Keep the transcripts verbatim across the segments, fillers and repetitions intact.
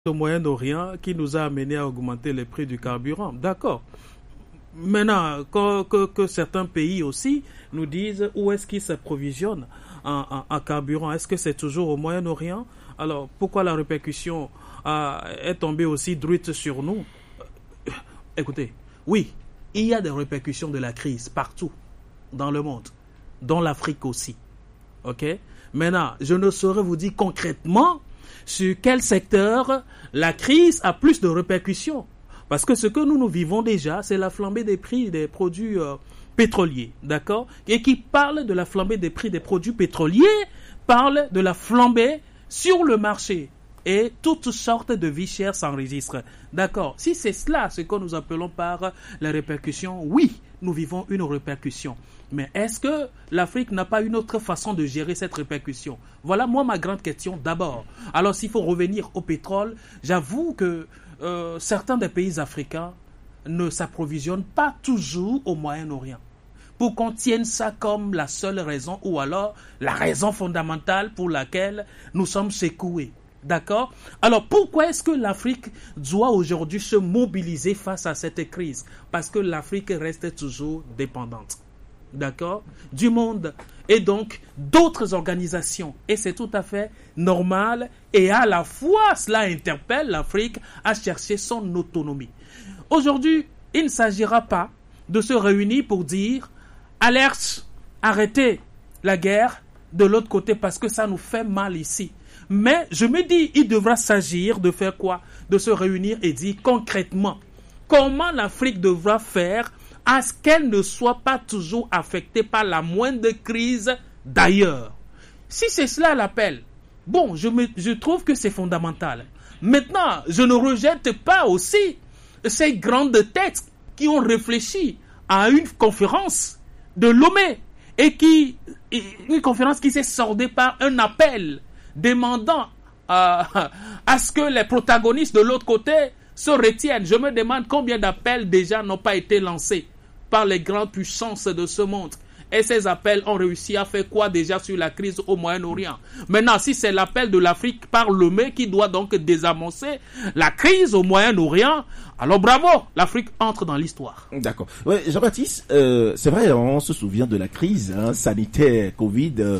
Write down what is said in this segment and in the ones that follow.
au Moyen-Orient qui nous a amené à augmenter les prix du carburant. D'accord. Maintenant, que, que, que certains pays aussi nous disent où est-ce qu'ils s'approvisionnent en, en, en carburant. Est-ce que c'est toujours au Moyen-Orient? Alors, pourquoi la répercussion euh, est tombée aussi druite sur nous? euh, Écoutez, oui, il y a des répercussions de la crise partout dans le monde, dans l'Afrique aussi. Ok? Maintenant, je ne saurais vous dire concrètement sur quel secteur la crise a plus de répercussions. Parce que ce que nous nous vivons déjà, c'est la flambée des prix des produits euh, pétroliers, d'accord? Et qui parle de la flambée des prix des produits pétroliers, parle de la flambée sur le marché. Et toutes sortes de vies chères s'enregistrent. D'accord? Si c'est cela ce que nous appelons par les répercussions, oui, nous vivons une répercussion. Mais est-ce que l'Afrique n'a pas une autre façon de gérer cette répercussion? Voilà, moi, ma grande question d'abord. Alors, s'il faut revenir au pétrole, j'avoue que euh, certains des pays africains ne s'approvisionnent pas toujours au Moyen-Orient. Pour qu'on tienne ça comme la seule raison ou alors la raison fondamentale pour laquelle nous sommes secoués. D'accord? Alors, pourquoi est-ce que l'Afrique doit aujourd'hui se mobiliser face à cette crise? Parce que l'Afrique reste toujours dépendante. D'accord? Du monde et donc d'autres organisations. Et c'est tout à fait normal et à la fois cela interpelle l'Afrique à chercher son autonomie. Aujourd'hui, il ne s'agira pas de se réunir pour dire alerte, arrêtez la guerre de l'autre côté parce que ça nous fait mal ici. Mais je me dis, il devra s'agir de faire quoi? De se réunir et dire concrètement comment l'Afrique devra faire à ce qu'elle ne soit pas toujours affectée par la moindre crise d'ailleurs. Si c'est cela l'appel, bon, je, me, je trouve que c'est fondamental. Maintenant, je ne rejette pas aussi ces grandes têtes qui ont réfléchi à une conférence de Lomé et qui, une conférence qui s'est soldée par un appel demandant euh, à ce que les protagonistes de l'autre côté se retiennent. Je me demande combien d'appels déjà n'ont pas été lancés par les grandes puissances de ce monde. Et ces appels ont réussi à faire quoi déjà sur la crise au Moyen-Orient? Maintenant, si c'est l'appel de l'Afrique par Lomé qui doit donc désamorcer la crise au Moyen-Orient, alors bravo, l'Afrique entre dans l'histoire. D'accord. Ouais, Jean-Baptiste, euh, c'est vrai, on se souvient de la crise hein, sanitaire Covid euh,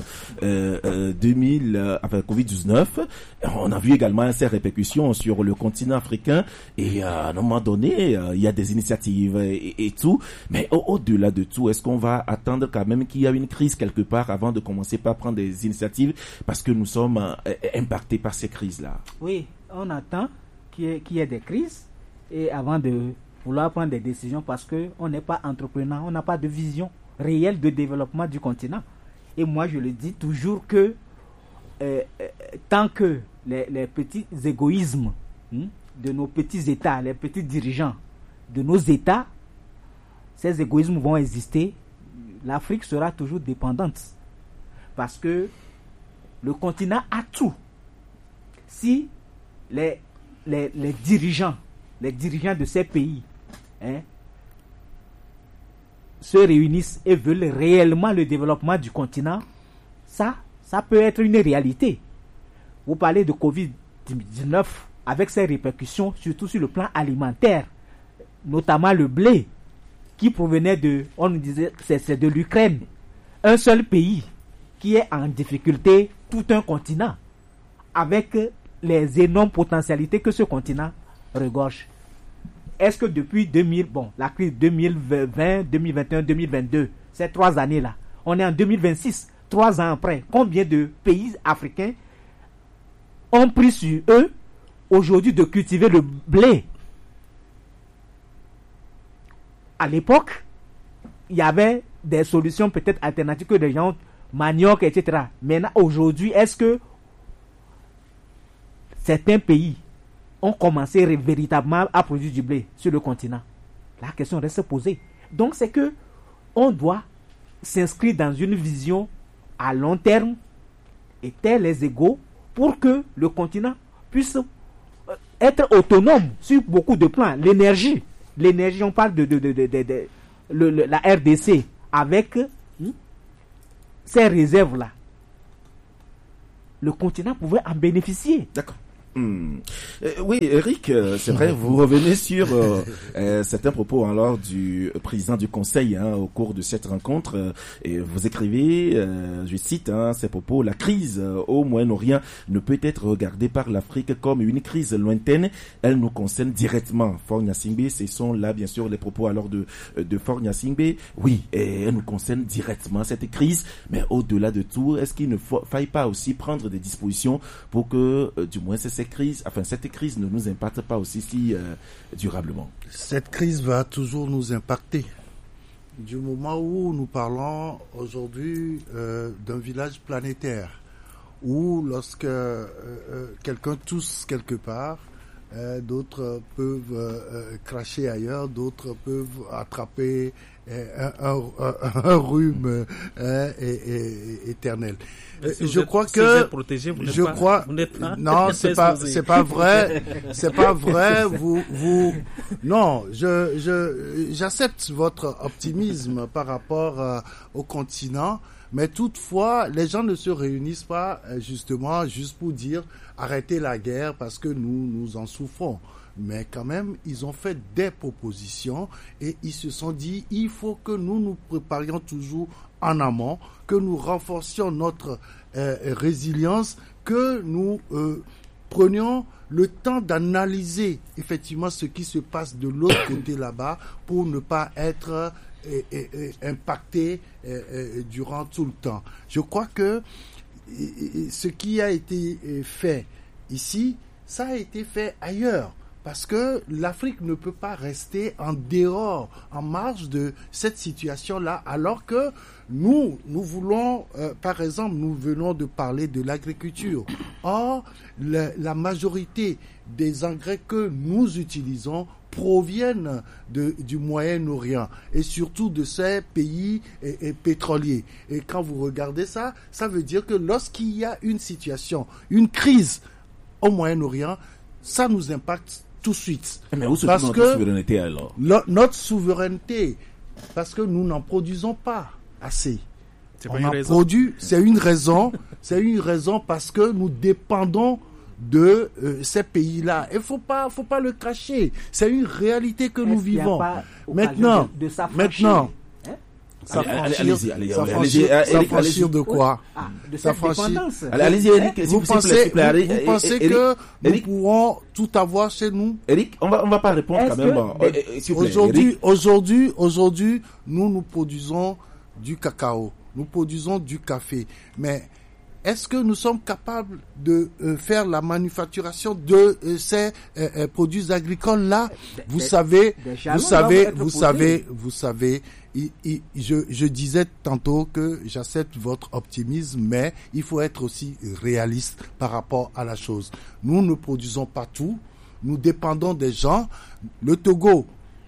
euh, deux mille, euh, enfin Covid dix-neuf. On a vu également ses répercussions sur le continent africain et euh, à un moment donné, euh, il y a des initiatives et, et tout. Mais au- au-delà de tout, est-ce qu'on va attendre quand même qu'il y a une crise quelque part avant de commencer par prendre des initiatives parce que nous sommes euh, impactés par ces crises-là? Oui, on attend qu'il y ait, qu'il y ait des crises et avant de vouloir prendre des décisions parce qu'on n'est pas entrepreneur, on n'a pas de vision réelle de développement du continent. Et moi, je le dis toujours que euh, euh, tant que les, les petits égoïsmes hein, de nos petits États, les petits dirigeants de nos États, ces égoïsmes vont exister, l'Afrique sera toujours dépendante. Parce que le continent a tout. Si les, les, les dirigeants, les dirigeants de ces pays hein, se réunissent et veulent réellement le développement du continent, ça, ça peut être une réalité. Vous parlez de Covid dix-neuf avec ses répercussions, surtout sur le plan alimentaire, notamment le blé, qui provenait de, on nous disait, c'est, c'est de l'Ukraine. Un seul pays qui est en difficulté, tout un continent, avec les énormes potentialités que ce continent regorge. Est-ce que depuis deux mille, bon, la crise deux mille vingt, deux mille vingt et un, deux mille vingt-deux, ces trois années-là, on est en deux mille vingt-six, trois ans après, combien de pays africains ont pris sur eux aujourd'hui de cultiver le blé? À l'époque, il y avait des solutions peut-être alternatives que les gens, manioc, et cetera. Maintenant, aujourd'hui, est-ce que certains pays ont commencé véritablement à produire du blé sur le continent? La question reste posée. Donc, c'est que on doit s'inscrire dans une vision à long terme et tels les égaux pour que le continent puisse être autonome sur beaucoup de plans. L'énergie, l'énergie, on parle de, de, de, de, de, de le, le, la R D C avec hein, ces réserves-là. Le continent pouvait en bénéficier. D'accord. Hmm. Euh, oui, Eric, euh, c'est vrai, vous revenez sur euh, euh, certains propos alors du président du Conseil hein, au cours de cette rencontre euh, et vous écrivez, euh, je cite hein, ces propos, la crise euh, au Moyen-Orient ne peut être regardée par l'Afrique comme une crise lointaine, elle nous concerne directement. Faure Gnassingbé, ce sont là bien sûr les propos alors de de Faure Gnassingbé. Oui, et elle nous concerne directement cette crise, mais au-delà de tout, est-ce qu'il ne faut, faille pas aussi prendre des dispositions pour que euh, du moins ces crise, enfin cette crise ne nous impacte pas aussi si euh, durablement. Cette crise va toujours nous impacter. Du moment où nous parlons aujourd'hui euh, d'un village planétaire, où lorsque euh, euh, quelqu'un tousse quelque part, euh, d'autres peuvent euh, cracher ailleurs, d'autres peuvent attraper euh, un, un, un, un rhume euh, et, et, éternel. Si je êtes, crois si que protégé, vous je pas, crois vous n'êtes pas non c'est pas c'est pas vrai c'est pas vrai vous vous non je je j'accepte votre optimisme par rapport euh, au continent, mais toutefois les gens ne se réunissent pas euh, justement juste pour dire arrêtez la guerre parce que nous nous en souffrons. Mais quand même, ils ont fait des propositions et ils se sont dit, il faut que nous nous préparions toujours en amont, que nous renforcions notre euh, résilience, que nous euh, prenions le temps d'analyser effectivement ce qui se passe de l'autre côté là-bas pour ne pas être euh, euh, euh, impacté euh, euh, durant tout le temps. Je crois que euh, ce qui a été fait ici, ça a été fait ailleurs. Parce que l'Afrique ne peut pas rester en dehors, en marge de cette situation-là, alors que nous, nous voulons, euh, par exemple, nous venons de parler de l'agriculture. Or, le, la majorité des engrais que nous utilisons proviennent de, du Moyen-Orient et surtout de ces pays et, et pétroliers. Et quand vous regardez ça, ça veut dire que lorsqu'il y a une situation, une crise au Moyen-Orient, ça nous impacte tout de suite. Mais où se parce trouve que notre souveraineté alors? le, notre souveraineté, parce que nous n'en produisons pas assez. C'est On pas une en raison. produit, c'est une raison, c'est une raison parce que nous dépendons de euh, ces pays-là. Il faut pas, faut pas le cacher. C'est une réalité que nous Est-ce qu'il y a vivons. pas Maintenant, de, de s'affranchir, maintenant, hein? s'affranchir, allez-y, allez-y, s'affranchir, allez-y, s'affranchir allez-y. de quoi? Ah, de cette S'affranchir. dépendance. Allez, allez-y, Eric, s'il Vous vous plaît, pensez, s'il vous plaît, vous, allez, vous eh, pensez eh, que nous Eric, pourrons tout avoir chez nous? Eric, on va, on va pas répondre Est-ce quand même. que- hein. Eh, eh, s'il vous plaît, Aujourd'hui, Eric. aujourd'hui, aujourd'hui, nous nous produisons du cacao, nous produisons du café, mais est-ce que nous sommes capables de euh, faire la manufacturation de euh, ces euh, euh, produits agricoles là? Vous des- savez, des vous jalons savez, doivent être vous posés. savez, vous savez. il- il- je, je disais tantôt que j'accepte votre optimisme, mais il faut être aussi réaliste par rapport à la chose. Nous ne produisons pas tout, nous dépendons des gens. Le Togo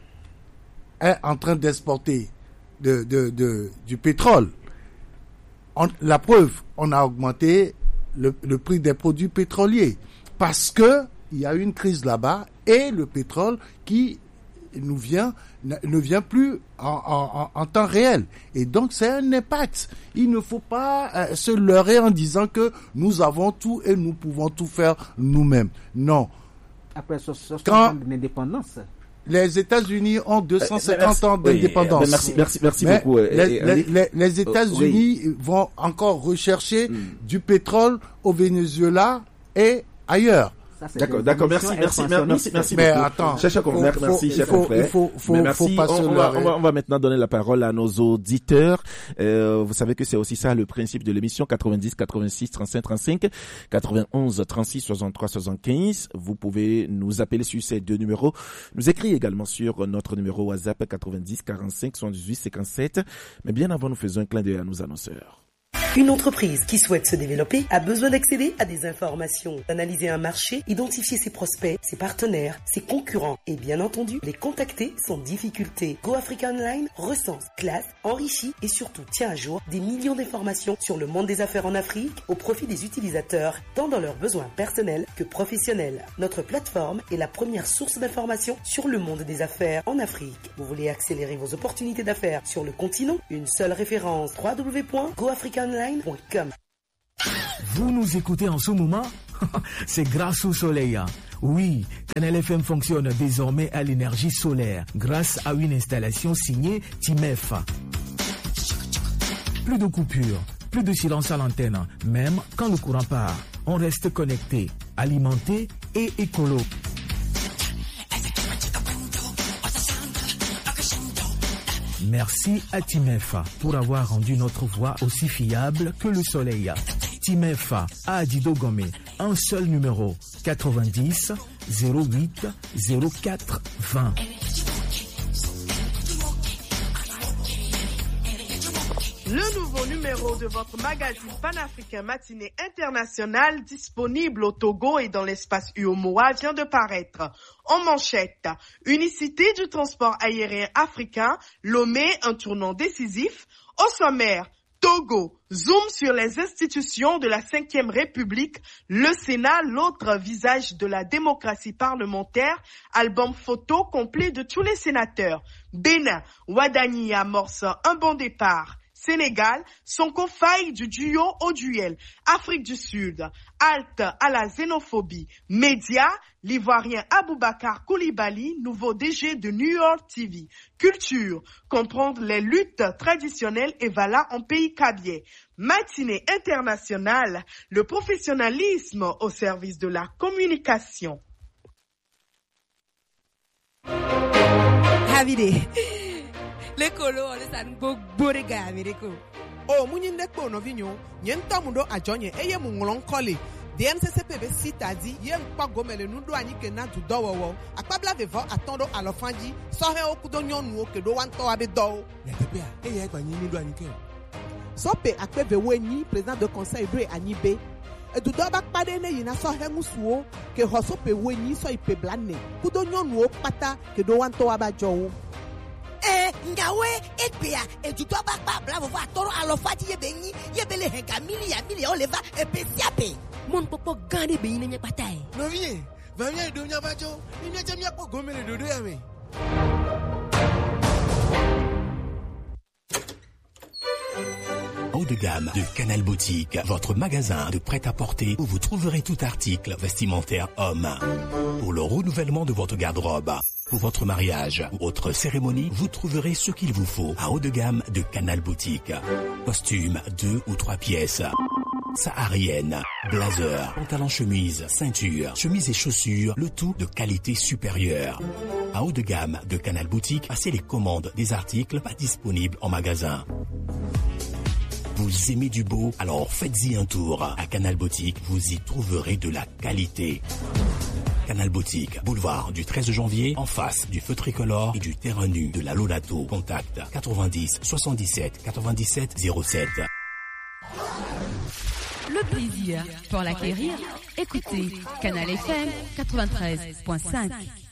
est en train d'exporter de, de, de, du pétrole. On, la preuve, on a augmenté le, le prix des produits pétroliers parce que il y a une crise là-bas et le pétrole qui nous vient ne, ne vient plus en, en, en, en temps réel. Et donc c'est un impact. Il ne faut pas euh, se leurrer en disant que nous avons tout et nous pouvons tout faire nous-mêmes. Non. Après soixante Quand- ans d'indépendance. Les États-Unis ont deux cent cinquante Merci. ans Oui, d'indépendance. euh, merci, merci, merci Mais beaucoup. euh, les, euh, les, Eric. les, les États-Unis vont encore rechercher du pétrole au Venezuela et ailleurs. Ça, c'est D'accord, des d'accord, ambitions merci, merci, merci, merci, merci Mais beaucoup. attends, Cher, cher faut- confrère, faut- merci, il cher faut- confrère. il faut- faut- Mais faut merci. pas on, se on va, leurrer. on, va, on va maintenant donner la parole à nos auditeurs. Euh, vous savez que c'est aussi ça le principe de l'émission quatre-vingt-dix, quatre-vingt-six, trente-cinq, trente-cinq, quatre-vingt-onze, trente-six, soixante-trois, soixante-quinze. Vous pouvez nous appeler sur ces deux numéros. Nous écrire également sur notre numéro WhatsApp quatre-vingt-dix, quarante-cinq, soixante-dix-huit, cinquante-sept. Mais bien avant, nous faisons un clin d'œil à nos annonceurs. Une entreprise qui souhaite se développer a besoin d'accéder à des informations, d'analyser un marché, identifier ses prospects, ses partenaires, ses concurrents et bien entendu les contacter sans difficulté. Go Africa Online recense, classe, enrichit et surtout tient à jour des millions d'informations sur le monde des affaires en Afrique au profit des utilisateurs, tant dans leurs besoins personnels que professionnels. Notre plateforme est la première source d'informations sur le monde des affaires en Afrique. Vous voulez accélérer vos opportunités d'affaires sur le continent? Une seule référence, w w w point go africa online point com. Vous nous écoutez en ce moment C'est grâce au soleil. Oui, Canal F M fonctionne désormais à l'énergie solaire grâce à une installation signée Timef. Plus de coupures, plus de silence à l'antenne, même quand le courant part. On reste connecté, alimenté et écolo. Merci à Timef pour avoir rendu notre voix aussi fiable que le soleil. Timef à Adido Gomé, un seul numéro, quatre-vingt-dix zéro huit zéro quatre vingt. Le nouveau numéro de votre magazine panafricain matinée international disponible au Togo et dans l'espace U O M O A vient de paraître. En manchette, unicité du transport aérien africain, Lomé, un tournant décisif. Au sommaire, Togo, zoom sur les institutions de la cinquième République, le Sénat, l'autre visage de la démocratie parlementaire, album photo complet de tous les sénateurs. Bénin, Ouadani amorce un bon départ. Sénégal, Sonko faille du duo au duel. Afrique du Sud, halte à la xénophobie. Média, l'Ivoirien Aboubakar Koulibaly, nouveau D G de New York T V. Culture, comprendre les luttes traditionnelles et Vala en pays cabiais. Matinée internationale, le professionnalisme au service de la communication. Havide. Le colo le san bo borega ameriko o munyin de ko no vinyo nyen tamundo ajonye eye mungolon kole D M C C P B sitadi yen pa gomele nudo anyi ke na du dowo akpabla vevo atondo alofanji so he okudo nyonu o kedo wan to abe do ya tepia eye pa nyi nudo anyi ke so pe akpebe wenyi président de conseil do anyi be edu do ba pade ne yina so he musuo ke hoso pe wenyi so ipe blane kudo nyonu o pata kedo wan to abajo Eh, ngawe etbea etuto bakpa bravo va toro alofati yebenyi yebele henga milia milia oleva epesiape mon popo gande be yine patai no vie va bien do nya bajo ni nya jamia ko gomele dodo ya me. Haut de gamme de Canal Boutique, votre magasin de prêt-à-porter où vous trouverez tout article vestimentaire homme. Pour le renouvellement de votre garde-robe, pour votre mariage ou autre cérémonie, vous trouverez ce qu'il vous faut à haut de gamme de Canal Boutique. Costumes, deux ou trois pièces. Saharienne, blazer, pantalon chemise, ceinture, chemise et chaussures, le tout de qualité supérieure. À haut de gamme de Canal Boutique, passez les commandes des articles pas disponibles en magasin. Vous aimez du beau? Alors faites-y un tour. À Canal Boutique, vous y trouverez de la qualité. Canal Boutique, boulevard du treize janvier, en face du feu tricolore et du terrain nu de la Lolato. Contact quatre-vingt-dix soixante-dix-sept quatre-vingt-dix-sept zéro sept. Le plaisir pour l'acquérir, écoutez Canal F M quatre-vingt-treize virgule cinq.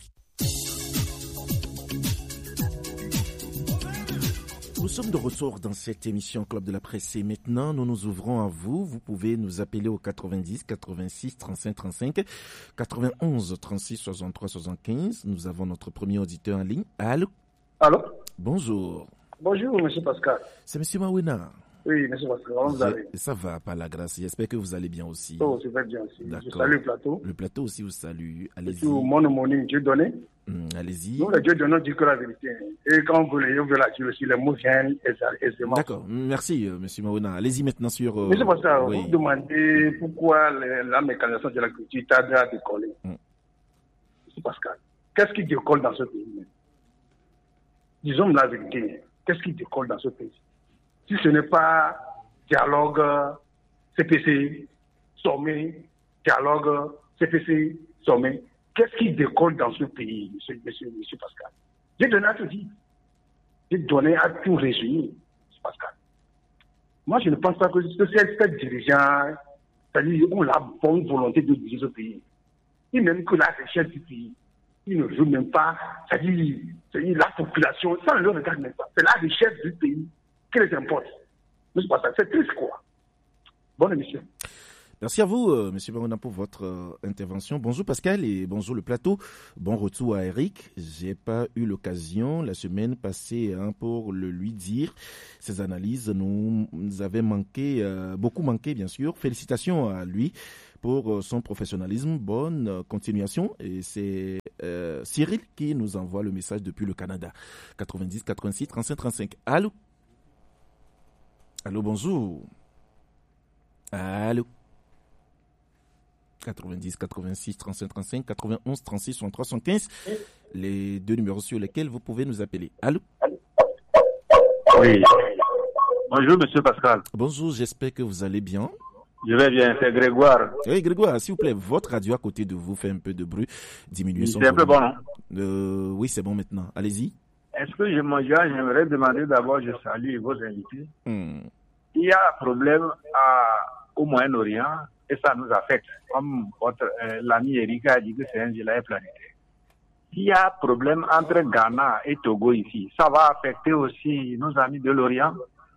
Nous sommes de retour dans cette émission Club de la Presse et maintenant nous nous ouvrons à vous. Vous pouvez nous appeler au quatre-vingt-dix, quatre-vingt-six, trente-cinq, trente-cinq, quatre-vingt-onze, trente-six, soixante-trois, soixante-quinze. Nous avons notre premier auditeur en ligne. Allô? Allô? Bonjour. Bonjour, monsieur Pascal. C'est monsieur Mawena. Oui, monsieur Pascal, comment vous allez? Ça va, par la grâce. J'espère que vous allez bien aussi. Oh, je vais bien aussi. D'accord. Je salue le plateau. Le plateau aussi vous salue. Allez-y. Tout mon homonyme, Dieu donné. Hum, allez-y. Nous, les Dieu donnés, dit que la vérité. Et quand vous voulez, vous la dire aussi, les mots viennent aisément. D'accord. Merci, euh, monsieur Mawena. Allez-y maintenant sur... Euh, monsieur Pascal, oui. vous demandez pourquoi les, la mécanisation de la culture tarde à décoller. Hum. Monsieur Pascal, qu'est-ce qui décolle dans ce pays? Disons la vérité. Qu'est-ce qui décolle dans ce pays? Si ce n'est pas dialogue C P C, sommet, dialogue C P C, sommet, qu'est-ce qui décolle dans ce pays, monsieur, monsieur, monsieur Pascal? J'ai donné à tout dire. J'ai donné à tout résumer, monsieur Pascal. Moi, je ne pense pas que ces dirigeants, c'est-à-dire, ont la bonne volonté de diriger ce pays. Et même que la richesse du pays, ils ne veulent même pas, c'est-à-dire, c'est-à-dire la population, ça ne le regarde même pas. C'est la richesse du pays qui les importe. Monsieur Pascal, c'est triste quoi. Bonne émission. Merci à vous, euh, monsieur Barona, pour votre euh, intervention. Bonjour Pascal et bonjour le plateau. Bon retour à Eric. J'ai pas eu l'occasion la semaine passée hein, pour le lui dire. Ses analyses nous, nous avaient manqué, euh, beaucoup manqué bien sûr. Félicitations à lui pour euh, son professionnalisme. Bonne euh, continuation. Et c'est euh, Cyril qui nous envoie le message depuis le Canada. quatre-vingt-dix, quatre-vingt-six, trente-cinq, trente-cinc. Allô? Allô, bonjour. Allô? quatre-vingt-dix, quatre-vingt-six, trente-cinq, trente-cinq, quatre-vingt-onze, trente-six, soixante-trois, soixante-quinze. Les deux numéros sur lesquels vous pouvez nous appeler. Allô? Oui. Bonjour, monsieur Pascal. Bonjour, j'espère que vous allez bien. Je vais bien, c'est Grégoire. Oui, Grégoire, s'il vous plaît, votre radio à côté de vous fait un peu de bruit. Diminuez son volume. C'est un peu bon, non? euh, Oui, c'est bon maintenant. Allez-y. Est-ce que je m'en j'aimerais demander d'abord, je salue vos invités. Hmm. Il y a un problème à, au Moyen-Orient et ça nous affecte. Comme votre, euh, l'ami Erika a dit que c'est un gilet planétaire. S'il y a un problème entre Ghana et Togo ici, ça va affecter aussi nos amis de l'Orient?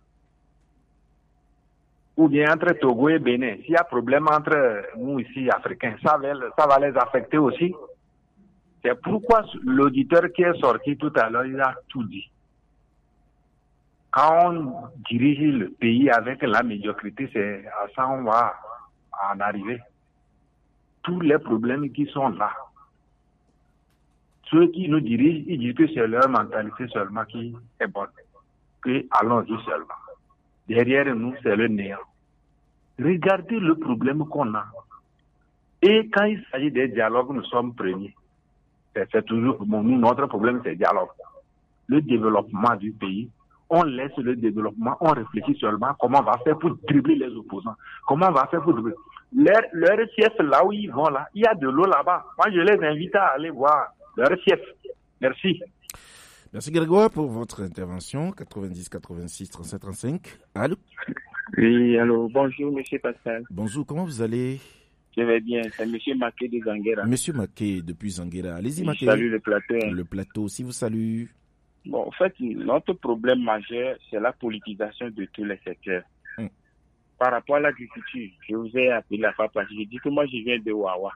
Ou bien entre Togo et Bénin, s'il y a un problème entre nous ici, Africains, ça va, ça va les affecter aussi? C'est pourquoi l'auditeur qui est sorti tout à l'heure, il a tout dit. Quand on dirige le pays avec la médiocrité, c'est à ça qu'on va en arriver. Tous les problèmes qui sont là, ceux qui nous dirigent, ils disent que c'est leur mentalité seulement qui est bonne. Que allons-y seulement. Derrière nous, c'est le néant. Regardez le problème qu'on a. Et quand il s'agit des dialogues, nous sommes premiers. C'est, c'est toujours, bon, nous, notre problème, c'est le dialogue. Le développement du pays, on laisse le développement, on réfléchit seulement comment on va faire pour dribbler les opposants. Comment on va faire pour dribbler. Leur, leur chef, là où ils vont, là, il y a de l'eau là-bas. Moi, je les invite à aller voir leur chef. Merci. Merci Grégoire pour votre intervention. quatre-vingt-dix, quatre-vingt-six, trente-sept, trente-cinq. Allô? Oui, allô. Bonjour, monsieur Pascal. Bonjour, comment vous allez? Je vais bien. C'est monsieur Maké de Zanguera. Monsieur Maké depuis Zanguera. Allez-y, oui, Maké. Salut le plateau. Le plateau aussi vous salue. Bon, en fait, notre problème majeur, c'est la politisation de tous les secteurs. Hum. Par rapport à l'agriculture, je vous ai appelé la fois passée. J'ai dit que moi, je viens de Wawa.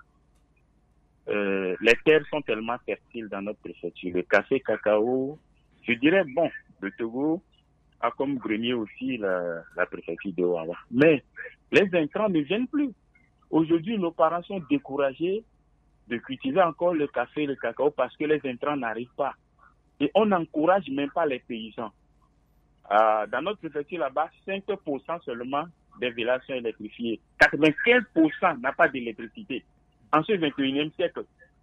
Euh, les terres sont tellement fertiles dans notre préfecture. Le café, cacao, je dirais, bon, le Togo a comme grenier aussi la, la préfecture de Wawa. Mais les intrants ne viennent plus. Aujourd'hui, nos parents sont découragés de cultiver encore le café et le cacao parce que les intrants n'arrivent pas. Et on n'encourage même pas les paysans. Euh, dans notre préfecture là-bas, cinq pour cent seulement des villages sont électrifiés. quatre-vingt-quinze pour cent n'a pas d'électricité en ce vingt et unième siècle.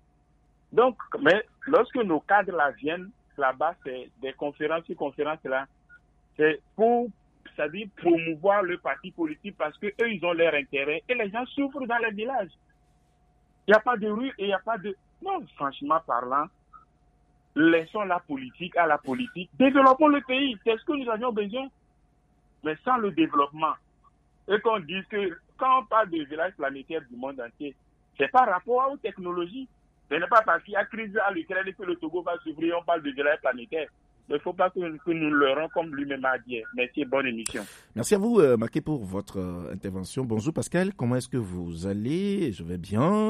Donc, mais lorsque nos cadres là viennent, là-bas, c'est des conférences, ces conférences-là, c'est pour, c'est-à-dire promouvoir le parti politique parce que eux, ils ont leur intérêt et les gens souffrent dans les villages. Il n'y a pas de rue et il n'y a pas de... Non, franchement parlant, laissons la politique à la politique. Développons le pays, c'est ce que nous avions besoin. Mais sans le développement, et qu'on dise que quand on parle de village planétaire du monde entier, c'est par rapport aux technologies. Ce n'est pas parce qu'il y a crise à l'Ukraine que le Togo va s'ouvrir, on parle de village planétaire. Il ne faut pas que, que nous leurrons comme lui-même a dit. Merci, bonne émission. Merci à vous, euh, Maké, pour votre euh, intervention. Bonjour Pascal, comment est-ce que vous allez? Je vais bien.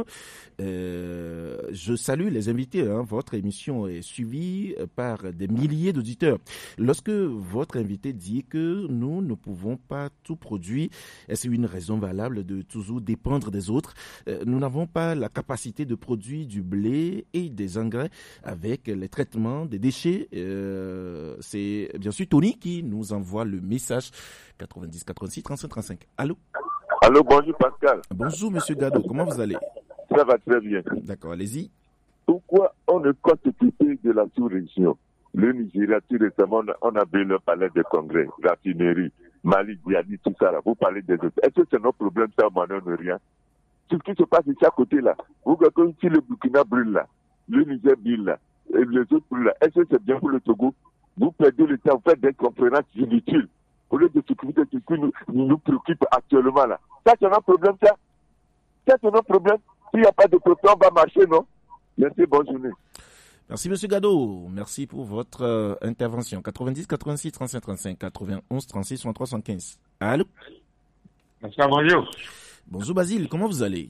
Euh, je salue les invités. Hein. Votre émission est suivie par des milliers d'auditeurs. Lorsque votre invité dit que nous ne pouvons pas tout produire, est-ce une raison valable de toujours dépendre des autres? euh, Nous n'avons pas la capacité de produire du blé et des engrais avec les traitements des déchets. Euh, c'est bien sûr Tony qui nous envoie le message quatre-vingt-dix, quatre-vingt-six, trente-cinq, trente-cinq. Allô? Allô, bonjour Pascal. Bonjour Monsieur Gado, comment vous allez? Ça va très bien. D'accord, allez-y. Pourquoi on ne compte s'occuper de la sous-région? Le Nigeria, tout récemment, on a vu le palais de congrès, raffinerie, Mali, Diadi, tout ça là. Vous parlez des autres. Est-ce que c'est notre problème ça, Moyen-Orient? Ce qui se passe de chaque côté là. Vous regardez si le Burkina brûle là, le Niger brûle là, et les autres brûlent là. Est-ce que c'est bien pour le Togo? Vous perdez le temps, vous faites des conférences inutiles. Au lieu de s'occuper de ce qui nous, nous préoccupe actuellement là. Ça, c'est notre problème, ça. Ça, c'est notre problème. S'il n'y a pas de problème, on va marcher, non? Merci, bonne journée. Merci, Monsieur Gado. Merci pour votre euh, intervention. quatre-vingt-dix, quatre-vingt-six, trente-cinq, trente-cinq, quatre-vingt-onze, trente-six, soixante-trois, soixante-quinze. Allô? Bonjour. Bonjour, Basile. Comment vous allez?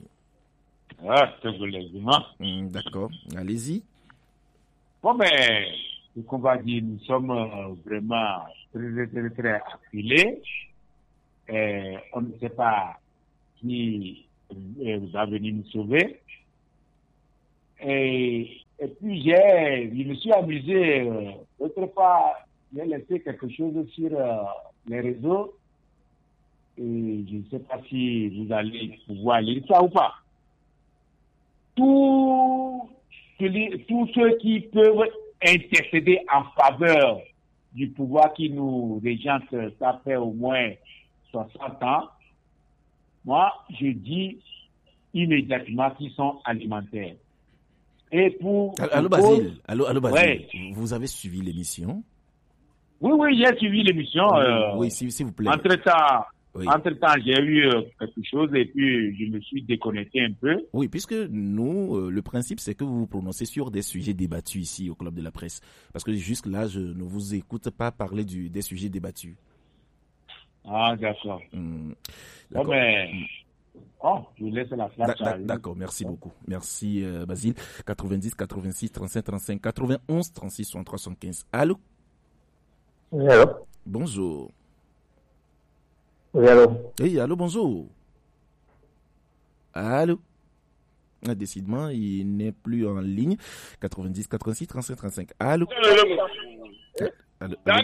Ah, c'est vous mmh, D'accord. Allez-y. Bon, mais, ce qu'on va dire, nous sommes euh, vraiment très, très, très affilés. Et on ne sait pas qui euh, va venir nous sauver. Et, et puis, j'ai, je me suis amusé. Euh, L'autre fois, j'ai laissé quelque chose sur euh, les réseaux. Et je ne sais pas si vous allez pouvoir lire ça ou pas. Tous tous ceux qui peuvent intercéder en faveur du pouvoir qui nous régente, ça fait au moins soixante ans. Moi, je dis immédiatement qu'ils sont alimentaires. Et pour... Allô, pour... Basile, allô, allô, Basile. Ouais. Vous avez suivi l'émission? Oui, oui, j'ai suivi l'émission. Oui, euh, oui s'il vous plaît. Entre-temps, Oui. entre-temps, j'ai eu euh, quelque chose et puis je me suis déconnecté un peu. Oui, puisque nous, euh, le principe, c'est que vous vous prononcez sur des sujets débattus ici au Club de la Presse. Parce que jusque-là, je ne vous écoute pas parler du, des sujets débattus. Ah, d'accord. Hum, Bon, d'accord. mais... Hum. Oh, je vous laisse la flamme. D'ac- d'ac- D'accord, merci beaucoup. Merci, euh, Basile. quatre-vingt-dix, quatre-vingt-six, trente-cinq, trente-cinq, quatre-vingt-onze, trente-six, soixante-trois, soixante-quinze. Allô? Oui, allô? Bonjour. Oui, allô? Oui, allô, bonjour. Allô? Ah, décidément, il n'est plus en ligne. quatre-vingt-dix, quatre-vingt-six, trente-cinq, trente-cinq. Allô? Allô, allô,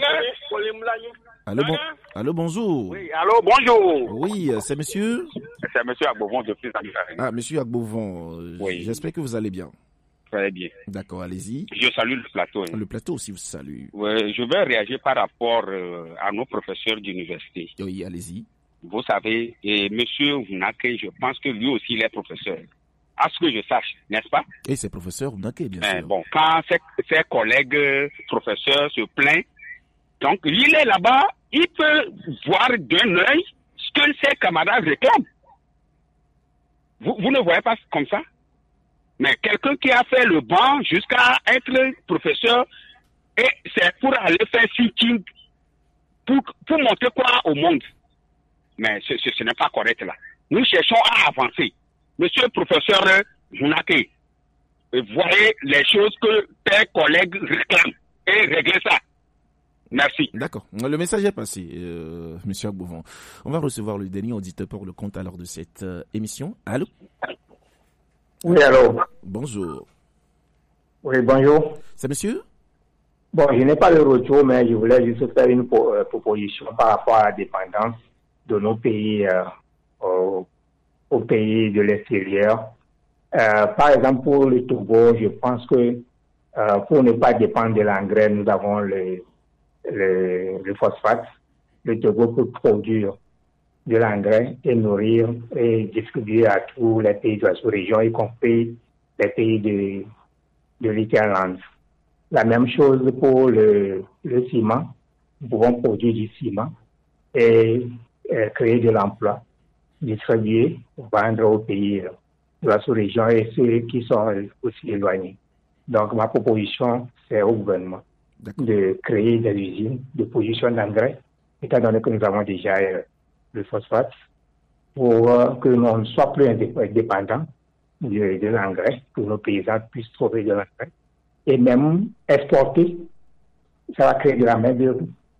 allô, bon, allô, bonjour. Oui, allô, bonjour. Oui, euh, c'est monsieur? C'est monsieur Agbovon depuis Zanzibar. Ah, monsieur Agbovon. euh, Oui. J'espère que vous allez bien. Très bien. D'accord, allez-y. Je salue le plateau. hein. Le plateau aussi vous salue. Ouais, je vais réagir par rapport euh, à nos professeurs d'université. Oui, allez-y. Vous savez, et monsieur Vunake, je pense que lui aussi, il est professeur. À ce que je sache, n'est-ce pas? Et c'est professeur Vunake, bien Eh, sûr. Bon, quand ses, ses collègues euh, professeurs se plaignent, donc il est là-bas, il peut voir d'un œil ce que ses camarades réclament. Vous, vous ne voyez pas comme ça? Mais quelqu'un qui a fait le banc jusqu'à être professeur, et c'est pour aller faire sitting, pour, pour montrer quoi au monde? Mais ce, ce, ce n'est pas correct là. Nous cherchons à avancer. Monsieur le professeur Junake, voyez les choses que tes collègues réclament et réglez ça. Merci. D'accord. Le message est passé, euh, monsieur Agbovon. On va recevoir le dernier auditeur pour le compte alors de cette euh, émission. Allô? Oui, allô? Bonjour. Oui, bonjour. C'est monsieur? Bon, je n'ai pas le retour, mais je voulais juste faire une pro- euh, proposition par rapport à la dépendance de nos pays euh, au, aux pays de l'extérieur. Euh, par exemple, pour le Togo, je pense que euh, pour ne pas dépendre de l'engrais, nous avons le, le, le phosphate. Le Togo peut produire de l'engrais et nourrir et distribuer à tous les pays de la sous-région, y compris les pays de, de l'Interland. La même chose pour le, le ciment. Nous pouvons produire du ciment et euh, créer de l'emploi, distribuer, vendre aux pays euh, de la sous-région et ceux qui sont euh, aussi éloignés. Donc ma proposition, c'est au gouvernement de créer des usines de production d'engrais, étant donné que nous avons déjà euh, le phosphate, pour euh, que l'on ne soit plus indép- dépendant de, de l'engrais, que nos paysans puissent trouver de l'engrais, et même exporter, ça va créer de la main-d'œuvre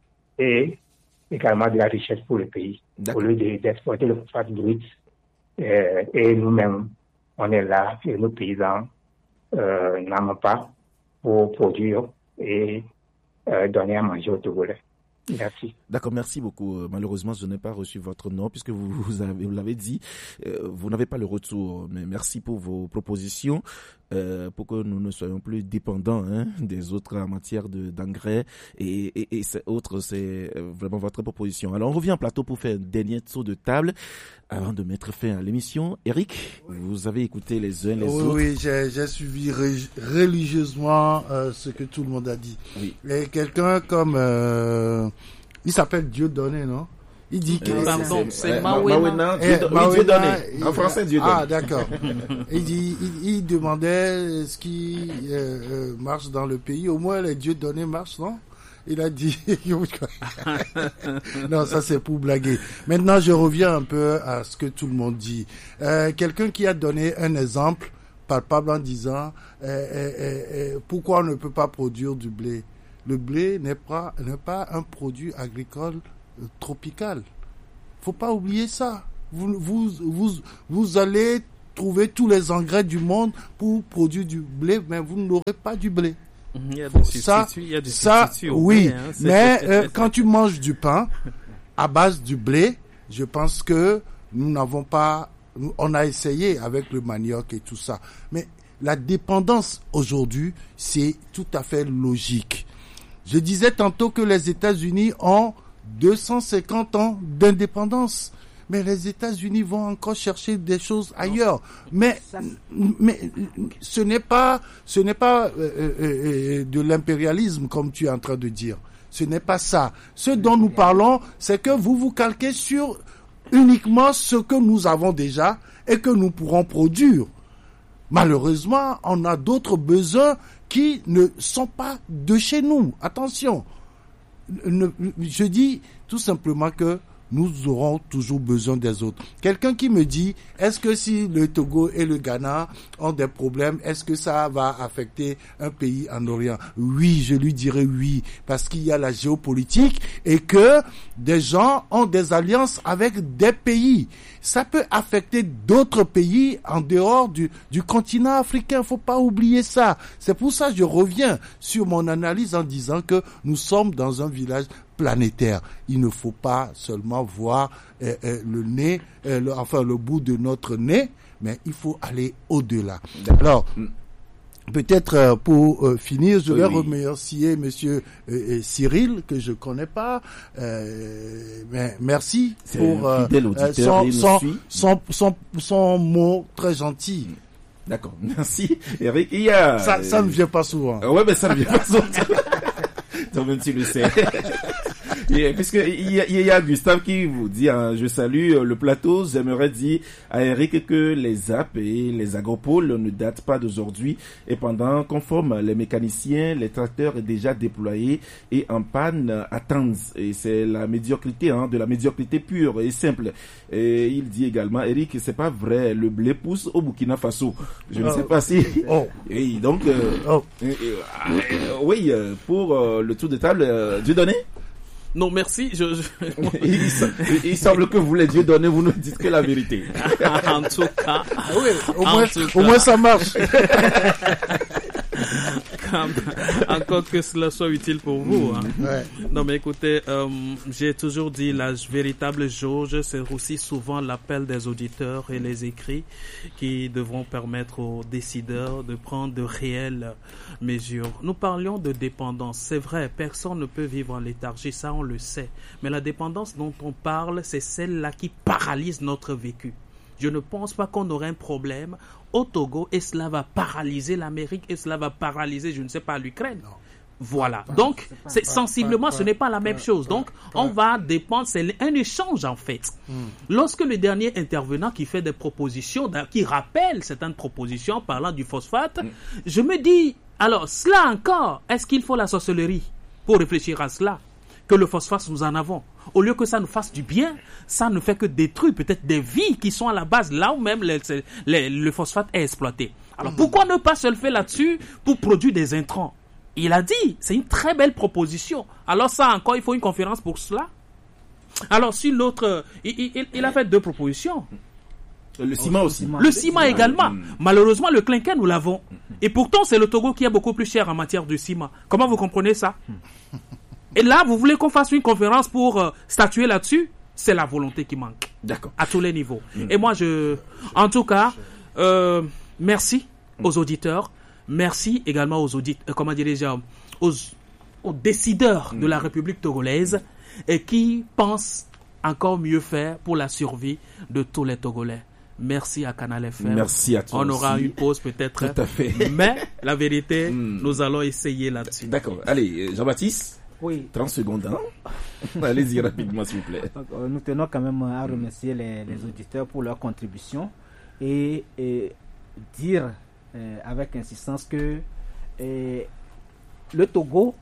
et également de la richesse pour le pays, au lieu de- d'exporter le phosphate brut. Euh, et nous-mêmes, on est là, et nos paysans euh, n'en ont pas pour produire et euh, donner à manger aux Togolais. Merci. D'accord, merci beaucoup. Euh, Malheureusement, je n'ai pas reçu votre nom puisque vous, vous, avez, vous l'avez dit. Euh, vous n'avez pas le retour, mais merci pour vos propositions euh, pour que nous ne soyons plus dépendants hein, des autres en matière de, d'engrais et, et, et c'est autre, c'est vraiment votre proposition. Alors, on revient en plateau pour faire un dernier tour de table avant de mettre fin à l'émission. Eric, vous avez écouté les uns les oui, autres. Oui, j'ai, j'ai suivi ré- religieusement euh, ce que tout le monde a dit. Oui. Et quelqu'un comme... Euh, il s'appelle Dieudonné, non? Il dit que... Euh, pardon, c'est Eh, Mawena. Mawena. Dieu- Eh, oui, Mawena, Dieudonné. il- En français, Dieudonné. Ah, d'accord. il, dit, il, il demandait ce qui euh, euh, marche dans le pays. Au moins, les Dieudonnés marchent, non? Il a dit... non, ça c'est pour blaguer. Maintenant, je reviens un peu à ce que tout le monde dit. Euh, quelqu'un qui a donné un exemple palpable en disant euh, euh, euh, pourquoi on ne peut pas produire du blé. Le blé n'est pas, n'est pas un produit agricole euh, tropical. Faut pas oublier ça. vous, vous, vous, vous allez trouver tous les engrais du monde pour produire du blé, mais vous n'aurez pas du blé. Il y a des ça, il y a des ça, oui, blé, hein, mais euh, quand tu manges du pain à base du blé, je pense que nous n'avons pas, on a essayé avec le manioc et tout ça, mais la dépendance aujourd'hui, c'est tout à fait logique. Je disais tantôt que les États-Unis ont deux cent cinquante ans d'indépendance. Mais les États-Unis vont encore chercher des choses ailleurs. Mais, mais ce n'est pas, ce n'est pas euh, euh, de l'impérialisme comme tu es en train de dire. Ce n'est pas ça. Ce dont nous parlons, c'est que vous vous calquez sur uniquement ce que nous avons déjà et que nous pourrons produire. Malheureusement, on a d'autres besoins qui ne sont pas de chez nous. Attention. Je dis tout simplement que nous aurons toujours besoin des autres. Quelqu'un qui me dit, est-ce que si le Togo et le Ghana ont des problèmes, est-ce que ça va affecter un pays en Orient? Oui, je lui dirais oui, parce qu'il y a la géopolitique et que des gens ont des alliances avec des pays. Ça peut affecter d'autres pays en dehors du, du continent africain. Faut pas oublier ça. C'est pour ça que je reviens sur mon analyse en disant que nous sommes dans un village planétaire. Il ne faut pas seulement voir euh, euh, le nez, euh, le, enfin le bout de notre nez, mais il faut aller au-delà. Alors, peut-être euh, pour euh, finir, je vais oui. remercier Monsieur euh, Cyril que je connais pas. Euh, mais merci C'est pour euh, son, son, son, son, son mot très gentil. D'accord, merci. Eric, il y a... Ça, ça ne vient pas souvent. Euh, ouais, mais ça ne vient pas souvent. Toi-même, tu le sais. Et, puisque il y, a, il y a Gustave qui vous dit, hein, je salue le plateau, j'aimerais dire à Eric que les A P et les agropoles ne datent pas d'aujourd'hui et pendant qu'on forme les mécaniciens, les tracteurs est déjà déployés et en panne attendent. Et c'est la médiocrité, hein, de la médiocrité pure et simple. Et il dit également, Eric, c'est pas vrai, le blé pousse au Burkina Faso. Je ne sais pas si... Oh. Et donc, euh, oh. euh, euh, euh, oui, pour euh, le tour de table, euh, Dieudonné? Non, merci. Je, je... il, il semble que vous, les dieux donnés, vous nous dites que la vérité. En tout cas. Ah oui, au, moins, au moins ça marche. Encore que cela soit utile pour vous. Hein. Ouais. Non, mais écoutez, euh, j'ai toujours dit la véritable jauge, c'est aussi souvent l'appel des auditeurs et les écrits qui devront permettre aux décideurs de prendre de réelles mesures. Nous parlions de dépendance. C'est vrai, personne ne peut vivre en léthargie, ça on le sait. Mais la dépendance dont on parle, c'est celle-là qui paralyse notre vécu. Je ne pense pas qu'on aurait un problème au Togo et cela va paralyser l'Amérique et cela va paralyser, je ne sais pas, l'Ukraine. Non. Voilà. Pas, Donc, c'est pas, c'est, pas, sensiblement, pas, ce n'est pas la même chose. Donc, on va dépendre, c'est un échange en fait. Hmm. Lorsque le dernier intervenant qui fait des propositions, qui rappelle certaines propositions parlant du phosphate, hmm. je me dis, alors, cela encore, est-ce qu'il faut la sorcellerie pour réfléchir à cela? Que le phosphate, nous en avons. Au lieu que ça nous fasse du bien, ça ne fait que détruire peut-être des vies qui sont à la base, là où même les, les, le phosphate est exploité. Alors, mmh. pourquoi ne pas se le faire là-dessus pour produire des intrants? Il a dit, c'est une très belle proposition. Alors ça encore, il faut une conférence pour cela. Alors, si l'autre, il, il, il a fait deux propositions. Le ciment aussi. Le ciment également. Mmh. Malheureusement, le clinquer, nous l'avons. Et pourtant, c'est le Togo qui est beaucoup plus cher en matière de ciment. Comment vous comprenez ça? Et là, vous voulez qu'on fasse une conférence pour euh, statuer là-dessus? C'est la volonté qui manque. D'accord. À tous les niveaux. Mmh. Et moi, je... En tout cas, euh, merci mmh. aux auditeurs. Merci également aux auditeurs, euh, comment dirais-je, aux, aux décideurs mmh. de la République togolaise et qui pensent encore mieux faire pour la survie de tous les Togolais. Merci à Canal F M. Merci à toi. On aura aussi. une pause peut-être. Tout à fait. Mais la vérité, mmh. nous allons essayer là-dessus. D'accord. Allez, Jean-Baptiste. Oui. trente secondes, hein? Allez-y rapidement, s'il vous plaît. Nous tenons quand même à remercier les, les auditeurs pour leur contribution et, et dire euh, avec insistance que euh, le Togo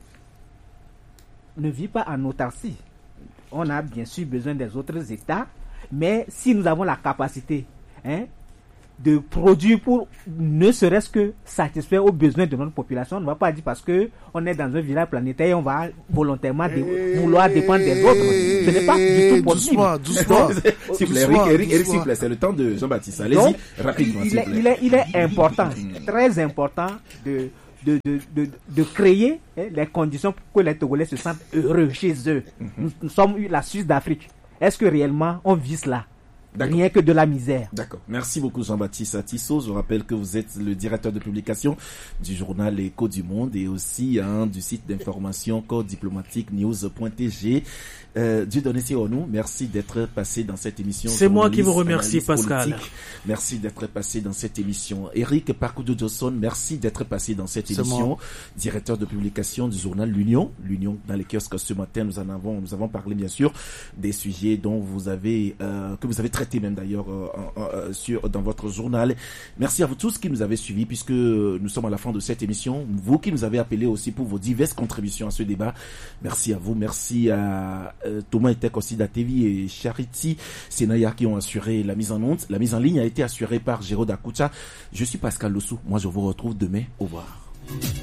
ne vit pas en autarcie. On a bien sûr besoin des autres États, mais si nous avons la capacité hein, de produire pour ne serait-ce que satisfaire aux besoins de notre population. On ne va pas dire parce que on est dans un village planétaire et on va volontairement de, vouloir dépendre des autres. Ce n'est pas du tout possible. Doucement, doucement. S'il vous plaît, Eric, Eric, Eric, s'il vous plaît, c'est le temps de Jean-Baptiste. Allez-y, Donc, rapidement. Il est, il est, il est important, très important de, de, de, de, de créer hein, les conditions pour que les Togolais se sentent heureux chez eux. Mm-hmm. Nous, nous sommes la Suisse d'Afrique. Est-ce que réellement on vit cela? D'accord. Rien que de la misère. D'accord. Merci beaucoup Jean-Baptiste Atisso. Je rappelle que vous êtes le directeur de publication du journal Écho du Monde et aussi hein, du site d'information corps diplomatique news point t g. Euh, Dieudonné Sironou, merci d'être passé dans cette émission. C'est moi qui vous remercie, Pascal. Politique. Merci d'être passé dans cette émission. Eric Parkoudou Johnson, merci d'être passé dans cette C'est émission. moi. Directeur de publication du journal L'Union. L'Union dans les kiosques ce matin, nous en avons, nous avons parlé bien sûr des sujets dont vous avez, euh, que vous avez traité même d'ailleurs euh, euh, sur dans votre journal. Merci à vous tous qui nous avez suivis puisque nous sommes à la fin de cette émission. Vous qui nous avez appelés aussi pour vos diverses contributions à ce débat. Merci à vous. Merci à euh, Thomas Etek aussi d'Atevi et Charity Senaya qui ont assuré la mise en onde. La mise en ligne a été assurée par Géraud Akoucha. Je suis Pascal Lossou. Moi, je vous retrouve demain. Au revoir.